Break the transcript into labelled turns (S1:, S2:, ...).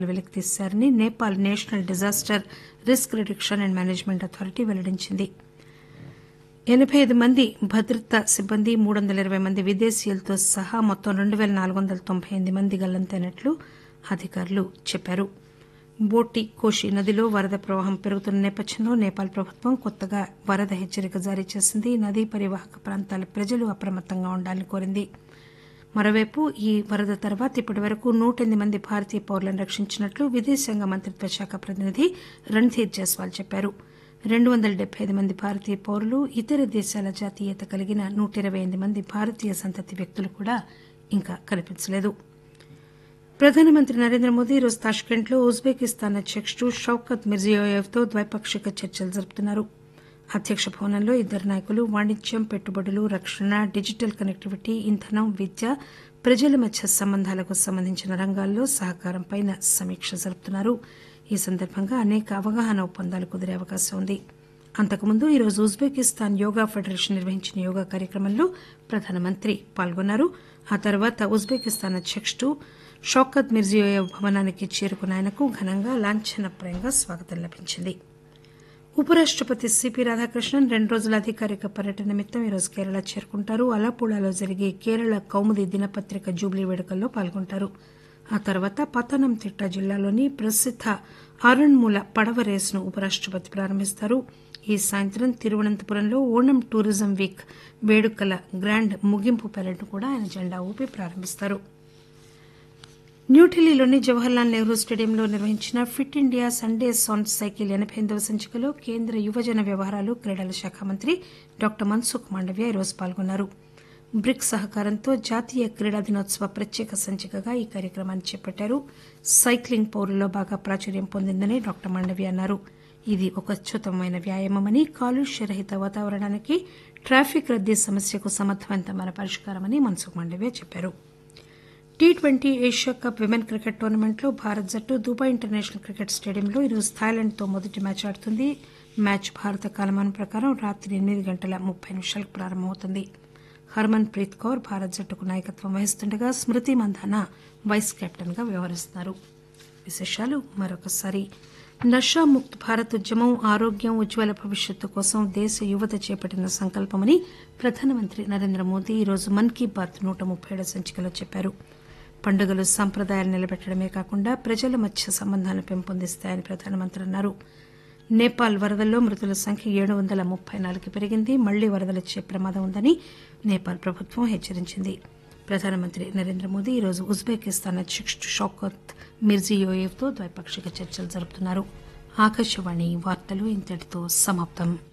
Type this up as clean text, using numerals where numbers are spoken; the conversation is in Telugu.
S1: వెలికితీశారని Nepal national disaster risk reduction and management authority వెల్లడించింది. 85 మంది భద్రతా సిబ్బంది, 320 మంది విదేశీయులతో సహా మొత్తం 2498 మంది గల్లంతైనట్లు అధికారులు చెప్పారు. బోటి కోషి నదిలో వరద ప్రవాహం పెరుగుతున్న నేపథ్యంలో నేపాల్ ప్రభుత్వం కొత్తగా వరద హెచ్చరిక జారీ చేసింది. నదీ పరివాహక ప్రాంతాల ప్రజలు అప్రమత్తంగా ఉండాలని కోరింది. మరోవైపు ఈ వరద తర్వాత ఇప్పటి వరకు 108 మంది భారతీయ పౌరులను రక్షించినట్లు విదేశాంగ మంత్రిత్వ శాఖ ప్రతినిధి రణ్ధీర్ జైస్వాల్ చెప్పారు. 275 మంది భారతీయ పౌరులు, ఇతర దేశాల జాతీయత కలిగిన 128 మంది భారతీయ సంతతి వ్యక్తులు కూడా ఇంకా కనిపించలేదు. ప్రధానమంత్రి నరేంద్ర మోదీ ఈరోజు తాష్కెంట్లో ఉజ్బెకిస్తాన్ అధ్యకుడు షౌకత్ మిర్జియోయేవ్తో ద్వైపాక్షిక చర్చలు జరుపుతున్నారు. అధ్యక్ష భవనంలో ఇద్దరు నాయకులు వాణిజ్యం, పెట్టుబడులు, రక్షణ, డిజిటల్ కనెక్టివిటీ, ఇంధనం, విద్య, ప్రజల మధ్య సంబంధాలకు సంబంధించిన రంగాల్లో సహకారంపై సమీక్ష జరుపుతున్నారు. ఈ సందర్భంగా అనేక అవగాహన ఒప్పందాలు కుదిరే అవకాశం ఉంది. అంతకుముందు ఈరోజు ఉజ్బెకిస్తాన్ యోగా ఫెడరేషన్ నిర్వహించిన యోగా కార్యక్రమంలో ప్రధానమంత్రి పాల్గొన్నారు. ఆ తర్వాత ఉజ్బెకిస్తాన్ అధ్యకుడు షౌకత్ మిర్జియోయేవ్ భవనానికి చేరుకున్న ఆయనకు ఘనంగా లాంఛనప్రాయంగా స్వాగతం లభించింది. ఉపరాష్టపతి సిపి రాధాకృష్ణన్ 2 రోజుల అధికారిక పర్యటన నిమిత్తం ఈరోజు కేరళ చేరుకుంటారు. అలప్పుళాలో జరిగే కేరళ కౌముది దినపత్రిక జూబ్లీ వేడుకల్లో పాల్గొంటారు. ఆ తర్వాత పతనంతిట్ట జిల్లాలోని ప్రసిద్ద ఆరణ్మూల పడవ రేసును ఉపరాష్టపతి ప్రారంభిస్తారు. ఈ సాయంత్రం తిరువనంతపురంలో ఓణం టూరిజం వీక్ వేడుకల గ్రాండ్ ముగింపు పెరేడ్ను కూడా ఆయన జెండా ఊపి ప్రారంభిస్తారు. న్యూఢిల్లీలోని జవహర్లాల్ నెహ్రూ స్టేడియంలో నిర్వహించిన fit India Sunday San cycle 88వ సంచికలో కేంద్ర యువజన వ్యవహారాలు, క్రీడల శాఖ మంత్రి డాక్టర్ మన్సుఖ్ మాండవ్య ఈరోజు పాల్గొన్నారు. బ్రిక్స్ సహకారంతో జాతీయ క్రీడా దినోత్సవ ప్రత్యేక సంచికగా ఈ కార్యక్రమాన్ని చేపట్టారు. సైక్లింగ్ పౌరుల్లో బాగా ప్రాచుర్యం పొందిందని డాక్టర్ మాండవ్య అన్నారు. ఇది ఒక అత్యుత్తమమైన వ్యాయామమని, కాలుష్య రహిత వాతావరణానికి, ట్రాఫిక్ రద్దీ సమస్యకు సమర్థవంతమైన పరిష్కారమని మన్సుఖ్ మాండవ్య చెప్పారు. T20 Asia cup women cricket టోర్నమెంట్లో భారత జట్టు దుబాయ్ ఇంటర్నేషనల్ క్రికెట్ స్టేడియంలో ఈరోజు థాయిలాండ్తో మొదటి మ్యాచ్ ఆడుతుంది. మ్యాచ్ భారత కాలమానం ప్రకారం రాత్రి 8:30 ప్రారంభమవుతుంది. హర్మన్ ప్రీత్ కౌర్ భారత జట్టుకు నాయకత్వం వహిస్తుండగా స్మృతి మంధానా వైస్ కెప్టెన్గా వ్యవహరిస్తున్నారు. విశేషాలు మరొకసారి. నషాముక్త్ భారత్ ఉద్యమం ఆరోగ్యం, ఉజ్వల భవిష్యత్తు కోసం దేశ యువత చేపట్టిన సంకల్పమని ప్రధానమంత్రి నరేంద్ర మోదీ ఈరోజు మన్ కీ బాత్ 137వ సంచికలో చెప్పారు. పండుగలు సంప్రదాయాలు నిలబెట్టడమే కాకుండా ప్రజల మధ్య సంబంధాలను పెంపొందిస్తాయని ప్రధానమంత్రి అన్నారు. నేపాల్ వరదల్లో మృతుల సంఖ్య 734కి పెరిగింది. మళ్లీ వరదలొచ్చే ప్రమాదం ఉందని నేపాల్ ప్రభుత్వం హెచ్చరించింది. ప్రధానమంత్రి నరేంద్ర మోదీ ఈరోజు ఉజ్బెకిస్తాన్ అధ్యకుడు షౌకత్ మిర్జియోయేవ్తో ద్వైపాక్షిక చర్చలు జరుపుతున్నారు. ఆకాశవాణి వార్తలు ఇంతటితో సమాప్తం.